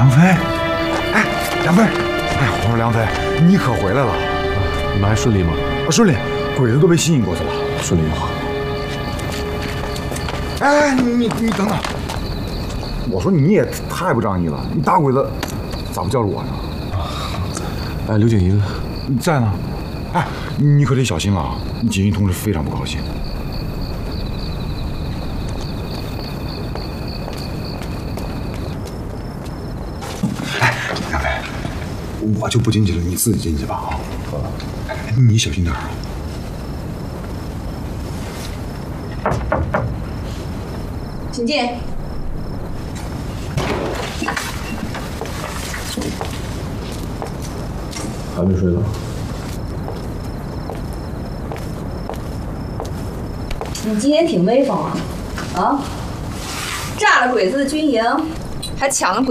梁飞，哎，梁飞，哎，我说梁飞，你可回来了？ 你们还顺利吗？ 顺利，鬼子都被吸引过去了。 顺利就好。 哎，你等等，我说你也太不仗义了，你打鬼子咋不叫着我呢？ 哎，刘景云在呢。哎，你可得小心了啊！锦衣同志非常不高兴。哎，梁飞，我就不进去了，你自己进去吧啊！你小心点啊！ 请进。 还没睡呢。 你今天挺威风啊！啊，炸了鬼子的军营，还抢了鬼。